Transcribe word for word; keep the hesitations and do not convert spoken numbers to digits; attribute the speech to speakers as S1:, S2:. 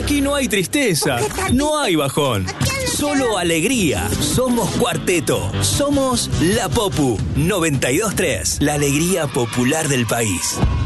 S1: Aquí no hay tristeza, no hay bajón, solo alegría. Somos Cuarteto, somos La Popu noventa y dos tres, la alegría popular del país.